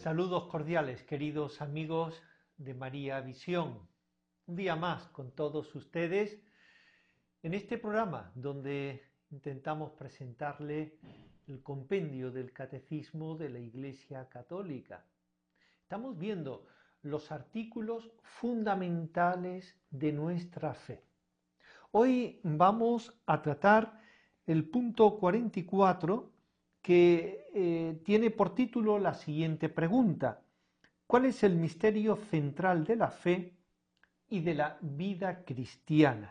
Saludos cordiales, queridos amigos de María Visión. Un día más con todos ustedes en este programa donde intentamos presentarle el compendio del Catecismo de la Iglesia Católica. Estamos viendo los artículos fundamentales de nuestra fe. Hoy vamos a tratar el punto 44 que tiene por título la siguiente pregunta: ¿cuál es el misterio central de la fe y de la vida cristiana?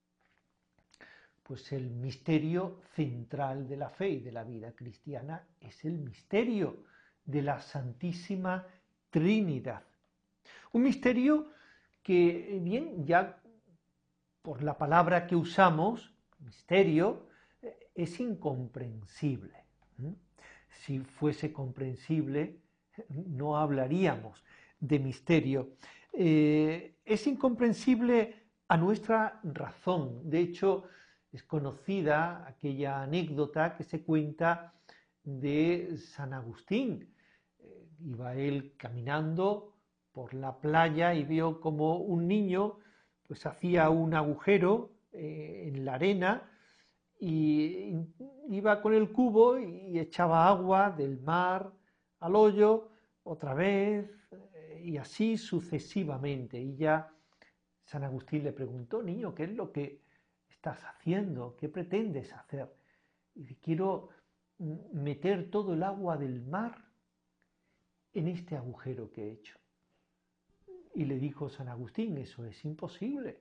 Pues el misterio central de la fe y de la vida cristiana es el misterio de la Santísima Trinidad. Un misterio que, bien, ya por la palabra que usamos, misterio, es incomprensible. Si fuese comprensible, no hablaríamos de misterio. Es incomprensible a nuestra razón. De hecho, es conocida aquella anécdota que se cuenta de San Agustín. Iba él caminando por la playa y vio como un niño pues hacía un agujero en la arena y iba con el cubo y echaba agua del mar al hoyo otra vez y así sucesivamente. Y ya San Agustín le preguntó: niño, ¿qué es lo que estás haciendo? ¿Qué pretendes hacer? Y dice: quiero meter todo el agua del mar en este agujero que he hecho. Y le dijo San Agustín: eso es imposible.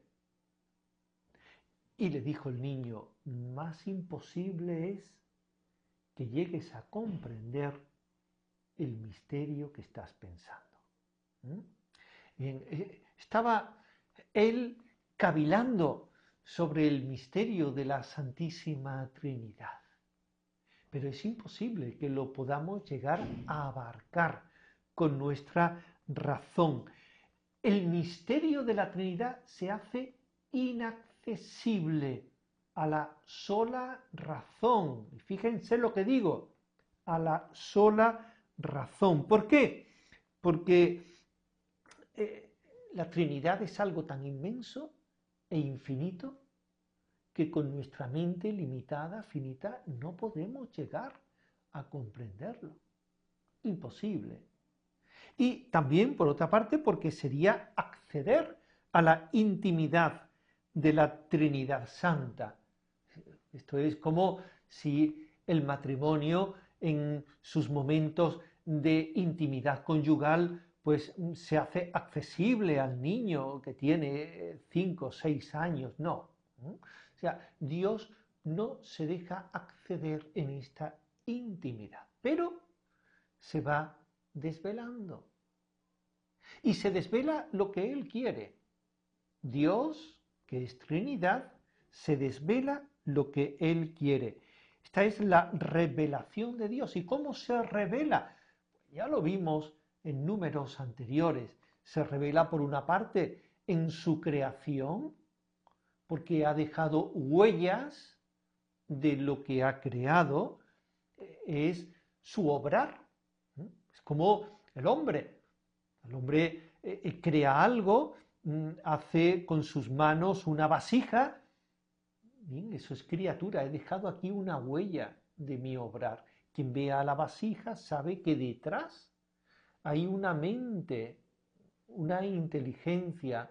Y le dijo el niño: más imposible es que llegues a comprender el misterio que estás pensando. Bien, estaba él cavilando sobre el misterio de la Santísima Trinidad, pero es imposible que lo podamos llegar a abarcar con nuestra razón. El misterio de la Trinidad se hace inaccesible a la sola razón. Y fíjense lo que digo: a la sola razón. ¿Por qué? Porque la Trinidad es algo tan inmenso e infinito que con nuestra mente limitada, finita, no podemos llegar a comprenderlo. Imposible. Y también, por otra parte, porque sería acceder a la intimidad de la Trinidad Santa. Esto es como si el matrimonio en sus momentos de intimidad conyugal pues se hace accesible al niño que tiene 5 o 6 años. No. O sea, Dios no se deja acceder en esta intimidad, pero se va desvelando. Y se desvela lo que Él quiere. Dios, que es Trinidad, se desvela lo que Él quiere. Esta es la revelación de Dios. ¿Y cómo se revela? Ya lo vimos en números anteriores. Se revela, por una parte, en su creación, porque ha dejado huellas de lo que ha creado. Es su obrar. Es como el hombre. El hombre crea algo, hace con sus manos una vasija. Bien, eso es criatura. He dejado aquí una huella de mi obrar. Quien vea la vasija sabe que detrás hay una mente, una inteligencia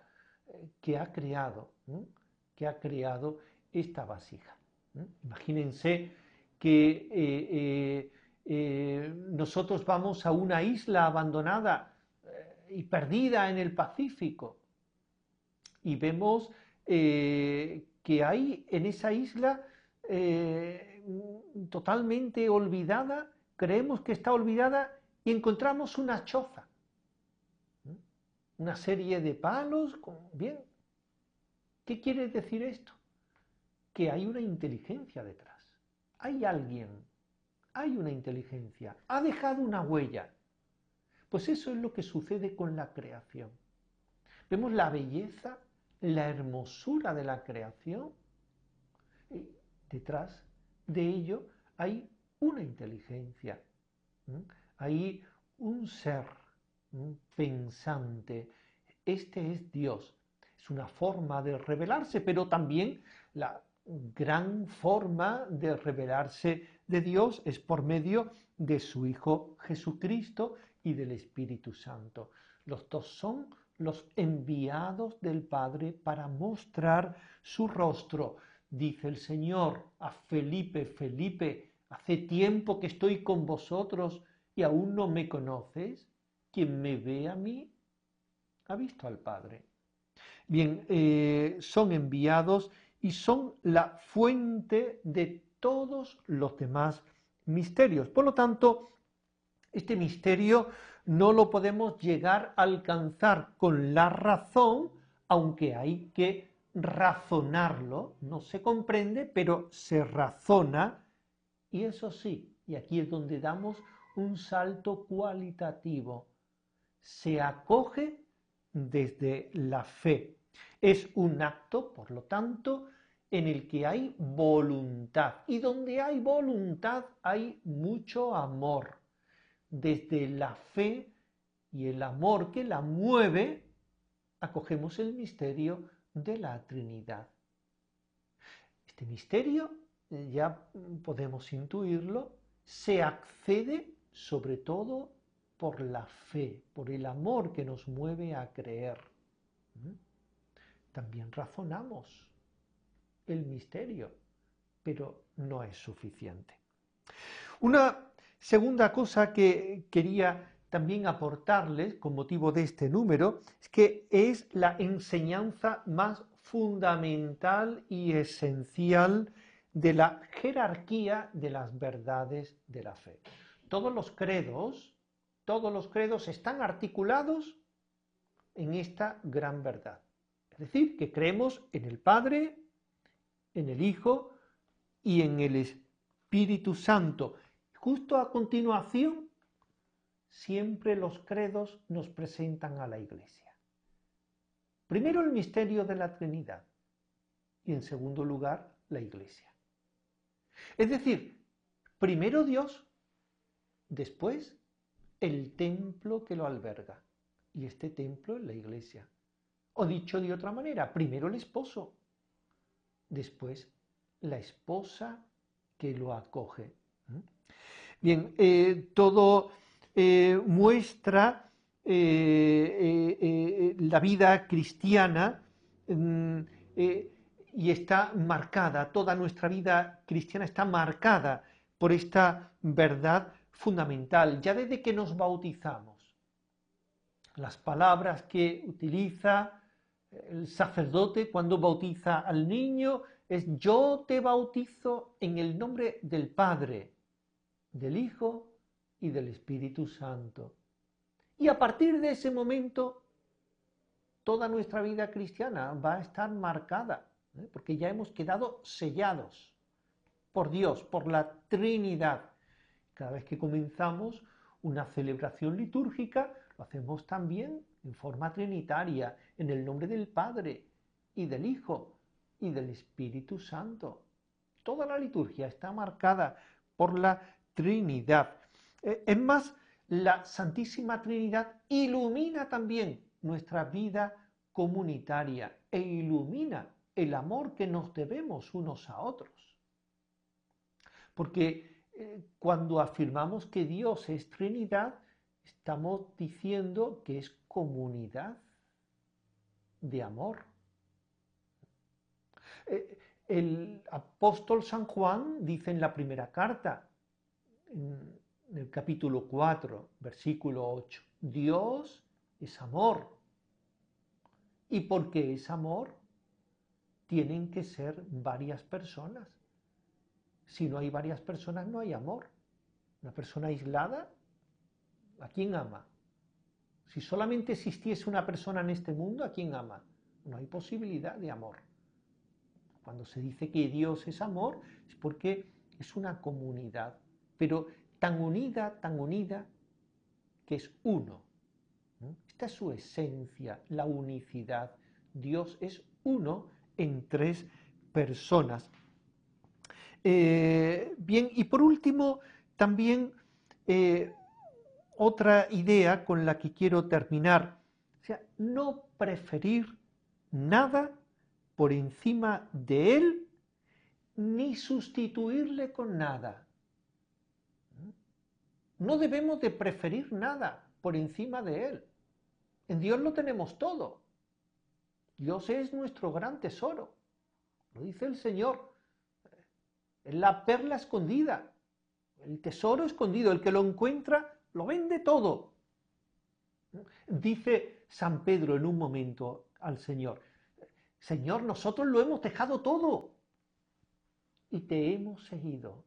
que ha creado esta vasija. Imagínense que nosotros vamos a una isla abandonada y perdida en el Pacífico y vemos que hay en esa isla totalmente olvidada, creemos que está olvidada y encontramos una choza, una serie de palos. Bien, ¿qué quiere decir esto? Que hay una inteligencia detrás, hay alguien, hay una inteligencia, ha dejado una huella. Pues eso es lo que sucede con la creación. Vemos la belleza, la hermosura de la creación y detrás de ello hay una inteligencia, hay un ser pensante. Este es Dios. Es una forma de revelarse, pero también la gran forma de revelarse de Dios es por medio de su Hijo Jesucristo y del Espíritu Santo. Los dos son los enviados del Padre para mostrar su rostro. Dice el Señor a Felipe: Felipe, hace tiempo que estoy con vosotros y aún no me conoces. Quien me ve a mí ha visto al Padre. Bien, son enviados y son la fuente de todos los demás misterios. Por lo tanto, este misterio no lo podemos llegar a alcanzar con la razón, aunque hay que razonarlo. No se comprende, pero se razona. Y eso sí, y aquí es donde damos un salto cualitativo, se acoge desde la fe. Es un acto, por lo tanto, en el que hay voluntad. Y donde hay voluntad hay mucho amor. Desde la fe y el amor que la mueve, acogemos el misterio de la Trinidad. Este misterio, ya podemos intuirlo, se accede sobre todo por la fe, por el amor que nos mueve a creer. También razonamos el misterio, pero no es suficiente. Una segunda cosa que quería también aportarles con motivo de este número es que es la enseñanza más fundamental y esencial de la jerarquía de las verdades de la fe. Todos los credos están articulados en esta gran verdad. Es decir, que creemos en el Padre, en el Hijo y en el Espíritu Santo. Justo a continuación, siempre los credos nos presentan a la Iglesia. Primero el misterio de la Trinidad y en segundo lugar la Iglesia. Es decir, primero Dios, después el templo que lo alberga. Y este templo es la Iglesia. O dicho de otra manera, primero el esposo, después la esposa que lo acoge. Bien, todo muestra la vida cristiana y está marcada, toda nuestra vida cristiana está marcada por esta verdad fundamental, ya desde que nos bautizamos. Las palabras que utiliza el sacerdote cuando bautiza al niño es: yo te bautizo en el nombre del Padre, del Hijo y del Espíritu Santo. Y a partir de ese momento, toda nuestra vida cristiana va a estar marcada, porque ya hemos quedado sellados por Dios, por la Trinidad. Cada vez que comenzamos una celebración litúrgica, lo hacemos también en forma trinitaria, en el nombre del Padre y del Hijo y del Espíritu Santo. Toda la liturgia está marcada por la Trinidad. Es más, la Santísima Trinidad ilumina también nuestra vida comunitaria e ilumina el amor que nos debemos unos a otros. Porque cuando afirmamos que Dios es Trinidad, estamos diciendo que es comunidad de amor. El apóstol San Juan dice en la primera carta, en el capítulo 4, versículo 8, Dios es amor. Y porque es amor, tienen que ser varias personas. Si no hay varias personas, no hay amor. Una persona aislada, ¿a quién ama? Si solamente existiese una persona en este mundo, ¿a quién ama? No hay posibilidad de amor. Cuando se dice que Dios es amor, es porque es una comunidad, pero tan unida, que es uno. Esta es su esencia, la unicidad. Dios es uno en tres personas. Bien, y por último, también otra idea con la que quiero terminar. O sea, no preferir nada por encima de Él, ni sustituirle con nada. No debemos de preferir nada por encima de Él. En Dios lo tenemos todo. Dios es nuestro gran tesoro. Lo dice el Señor. Es la perla escondida, el tesoro escondido. El que lo encuentra lo vende todo. Dice San Pedro en un momento al Señor: Señor, nosotros lo hemos dejado todo y te hemos seguido.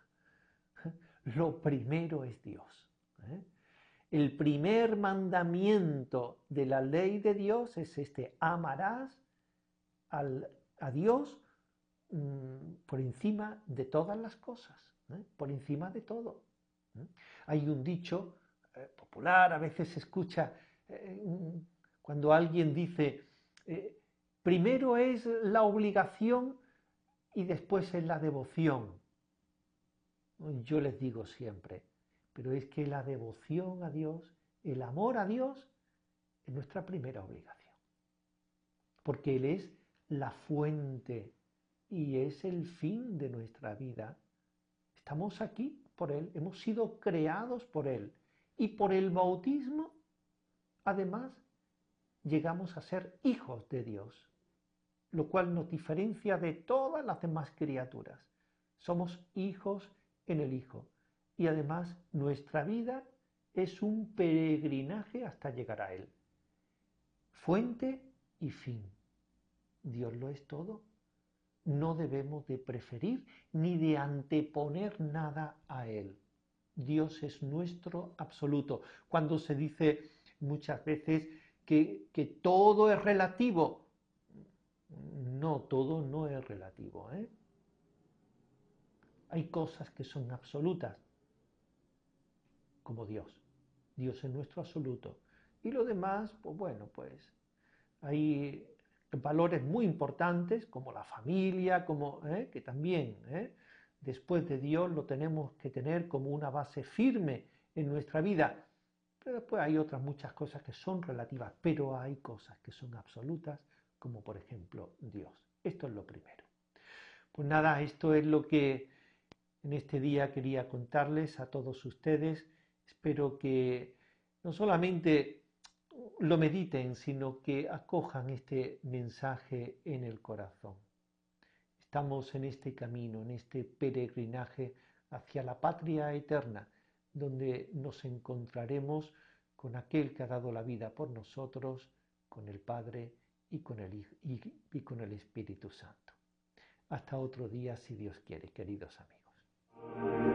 Lo primero es Dios. El primer mandamiento de la ley de Dios es este: amarás a Dios por encima de todas las cosas, por encima de todo. Hay un dicho popular, a veces se escucha cuando alguien dice, primero es la obligación y después es la devoción. Yo les digo siempre, pero es que la devoción a Dios, el amor a Dios, es nuestra primera obligación, porque Él es la fuente y es el fin de nuestra vida. Estamos aquí por Él, hemos sido creados por Él, y por el bautismo, además, llegamos a ser hijos de Dios, lo cual nos diferencia de todas las demás criaturas. Somos hijos en el Hijo, y además nuestra vida es un peregrinaje hasta llegar a Él. Fuente y fin. Dios lo es todo. No debemos de preferir ni de anteponer nada a Él. Dios es nuestro absoluto. Cuando se dice muchas veces que todo es relativo, no, todo no es relativo, Hay cosas que son absolutas, como Dios. Dios es nuestro absoluto. Y lo demás, pues bueno, pues hay valores muy importantes, como la familia, como que también después de Dios lo tenemos que tener como una base firme en nuestra vida. Pero después hay otras muchas cosas que son relativas, pero hay cosas que son absolutas, como por ejemplo Dios. Esto es lo primero. Pues nada, esto es lo que en este día quería contarles a todos ustedes. Espero que no solamente lo mediten, sino que acojan este mensaje en el corazón. Estamos en este camino, en este peregrinaje hacia la patria eterna, donde nos encontraremos con aquel que ha dado la vida por nosotros, con el Padre y con el Espíritu Santo. Hasta otro día, si Dios quiere, queridos amigos.